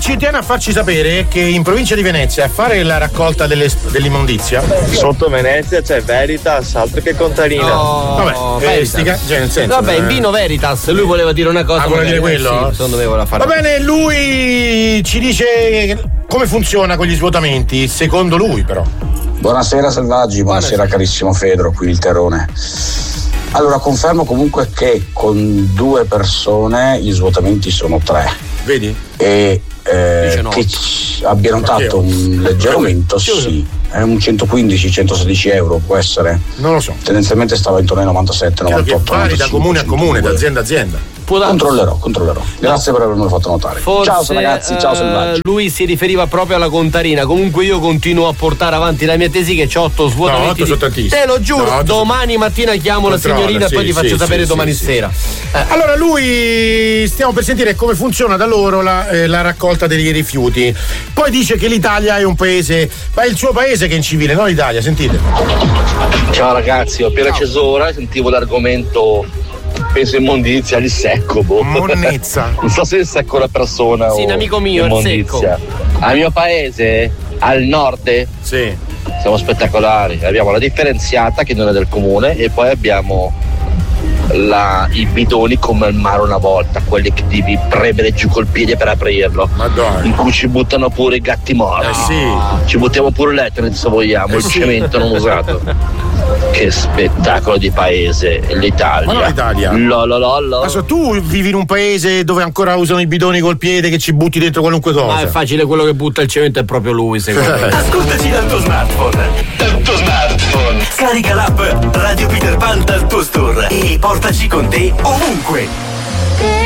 ci tiene a farci sapere che in provincia di Venezia a fare la raccolta dell'immondizia sotto Venezia c'è Veritas, altro che Contarina. Vabbè, cioè nel senso, vabbè, in vino Veritas, lui voleva dire una cosa. Voleva dire quello? Sì, secondo me voleva fare. Va bene, lui ci dice come funziona con gli svuotamenti, secondo lui però. Buonasera Selvaggi, buonasera carissimo Fedro, qui il Terone. Allora, confermo comunque che con 2 persone gli svuotamenti sono 3. Vedi? E che abbia notato un leggero aumento, sì. È un 115-116 euro, può essere? Non lo so. Tendenzialmente stava intorno ai 97-98. Vari da comune a comune, da azienda a azienda. Controllerò. Grazie per avermelo fatto notare. Forse, ciao ragazzi, ciao Selvaggi. Lui si riferiva proprio alla Contarina. Comunque io continuo a portare avanti la mia tesi che c'ho 8 svuotamenti. No, 8 sono tantissimi. Te lo giuro, domani mattina chiamo la signorina e poi ti faccio sapere domani sera. Allora lui stiamo per sentire come funziona da loro la raccolta dei rifiuti. Poi dice che l'Italia è un paese, ma è il suo paese che è incivile, non l'Italia, sentite. Ciao ragazzi, ho appena acceso ora, sentivo l'argomento, penso immondizia, il secco, Monnezza. Non so se il secco è una persona sì, o un amico mio, immondizia. il secco. Al mio paese, al nord, sì, siamo spettacolari. Abbiamo la differenziata che non è del comune e poi abbiamo i bidoni come al mare una volta, quelli che devi premere giù col piede per aprirlo. Madonna. In cui ci buttano pure i gatti morti. Sì. Ci buttiamo pure l'Eternit se vogliamo, il cemento non usato. Che spettacolo di paese, l'Italia. Ma non l'Italia. Lololollo. Tu vivi in un paese dove ancora usano i bidoni col piede che ci butti dentro qualunque cosa. Ma è facile, quello che butta il cemento è proprio lui, secondo me. Ascoltaci dal tuo smartphone. Scarica l'app Radio Peter Pan dal tuo store e portaci con te ovunque.